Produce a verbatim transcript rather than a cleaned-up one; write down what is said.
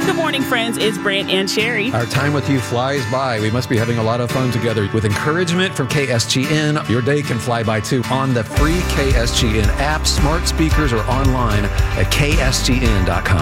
Good morning, friends. It's Brent and Sherry. Our time with you flies by. We must be having a lot of fun together. With encouragement from K S G N, your day can fly by too on the free K S G N app, smart speakers, or online at K S G N dot com.